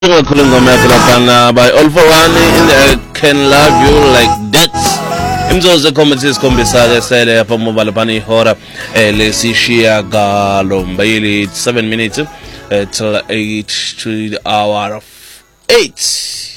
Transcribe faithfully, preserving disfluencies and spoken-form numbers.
Kulungoma yakhe by All for One in the Can Love You Like That. Imzozo comedy isikhombisa ke sele yapha mobile bani ihora eh lesishiya galo seven minutes uh, till eight to the hour of eight.